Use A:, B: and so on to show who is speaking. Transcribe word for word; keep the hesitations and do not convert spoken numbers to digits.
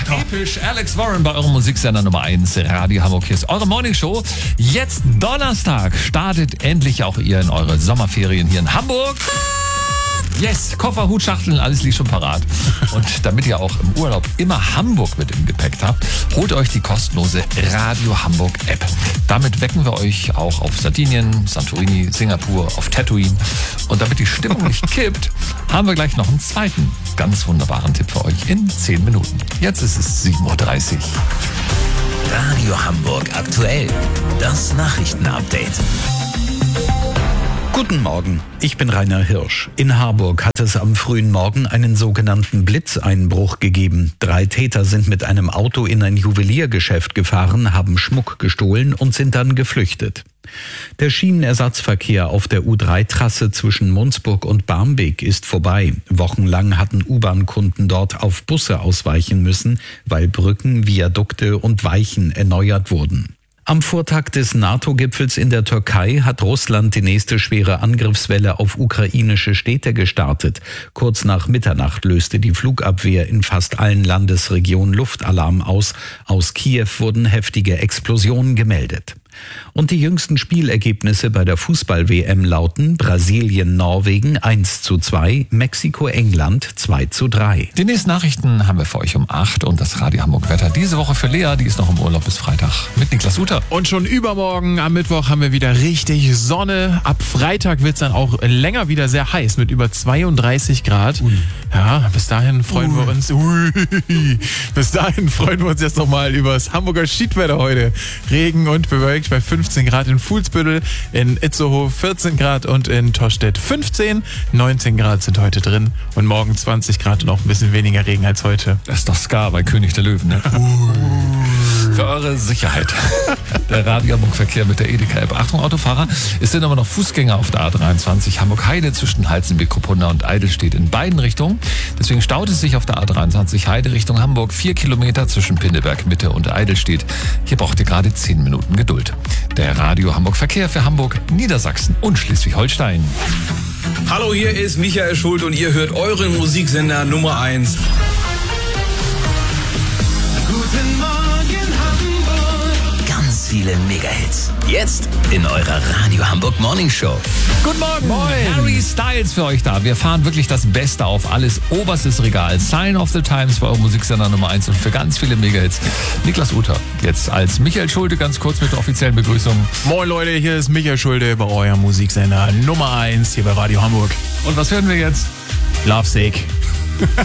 A: Episch, Alex Warren bei eurem Musiksender Nummer eins, Radio Hamburg. Hier ist eure Morningshow. Jetzt Donnerstag startet endlich auch ihr in eure Sommerferien hier in Hamburg. Yes, Koffer, Hut, Schachteln, alles liegt schon parat. Und damit ihr auch im Urlaub immer Hamburg mit im Gepäck habt, holt euch die kostenlose Radio Hamburg App. Damit wecken wir euch auch auf Sardinien, Santorini, Singapur, auf Tatooine. Und damit die Stimmung nicht kippt, haben wir gleich noch einen zweiten ganz wunderbaren Tipp für euch in zehn Minuten. Jetzt ist es sieben Uhr dreißig.
B: Radio Hamburg aktuell. Das Nachrichtenupdate.
C: Guten Morgen, ich bin Rainer Hirsch. In Harburg hat es am frühen Morgen einen sogenannten Blitzeinbruch gegeben. Drei Täter sind mit einem Auto in ein Juweliergeschäft gefahren, haben Schmuck gestohlen und sind dann geflüchtet. Der Schienenersatzverkehr auf der U drei Trasse zwischen Mundsburg und Barmbek ist vorbei. Wochenlang hatten U-Bahn-Kunden dort auf Busse ausweichen müssen, weil Brücken, Viadukte und Weichen erneuert wurden. Am Vortag des NATO-Gipfels in der Türkei hat Russland die nächste schwere Angriffswelle auf ukrainische Städte gestartet. Kurz nach Mitternacht löste die Flugabwehr in fast allen Landesregionen Luftalarm aus. Aus Kiew wurden heftige Explosionen gemeldet. Und die jüngsten Spielergebnisse bei der Fußball-W M lauten: Brasilien-Norwegen eins zu zwei, Mexiko-England zwei zu drei.
A: Die nächsten Nachrichten haben wir für euch um acht und das Radio Hamburg Wetter diese Woche für Lea, die ist noch im Urlaub bis Freitag mit Niklas Uter.
D: Und schon übermorgen am Mittwoch haben wir wieder richtig Sonne. Ab Freitag wird es dann auch länger wieder sehr heiß mit über zweiunddreißig Grad. Ui. Ja, bis dahin freuen Ui. wir uns. Ui. Bis dahin freuen wir uns jetzt nochmal über das Hamburger Schiedwetter heute. Regen und bewölkt bei fünfzehn Grad in Fuhlsbüttel, in Itzehoe vierzehn Grad und in Tostedt fünfzehn. neunzehn Grad sind heute drin und morgen zwanzig Grad und auch ein bisschen weniger Regen als heute.
A: Das ist doch Ska bei König der Löwen, ne? Für eure Sicherheit. Der Radio Hamburg Verkehr mit der Edeka-App. Achtung, Autofahrer, es sind aber noch Fußgänger auf der A dreiundzwanzig Hamburg-Heide zwischen Halzenbeck, Kupunda und Eidelstedt in beiden Richtungen. Deswegen staut es sich auf der A dreiundzwanzig Heide Richtung Hamburg vier Kilometer zwischen Pinneberg Mitte und Eidelstedt. Hier braucht ihr gerade zehn Minuten Geduld. Der Radio Hamburg Verkehr für Hamburg, Niedersachsen und Schleswig-Holstein.
E: Hallo, hier ist Michael Schult und ihr hört euren Musiksender Nummer eins.
B: Guten Morgen Hamburg. Ganz viele Megahits. Jetzt in eurer Radio Hamburg Morning Show.
A: Guten Morgen. Moin. Harry Styles für euch da. Wir fahren wirklich das Beste auf. Alles oberstes Regal. Sign of the Times bei eurem Musiksender Nummer eins und für ganz viele Megahits. Niklas Uter. Jetzt als Michael Schulte ganz kurz mit der offiziellen Begrüßung.
D: Moin Leute, hier ist Michael Schulte bei eurem Musiksender Nummer eins hier bei Radio Hamburg.
A: Und was hören wir jetzt?
D: Love Sake.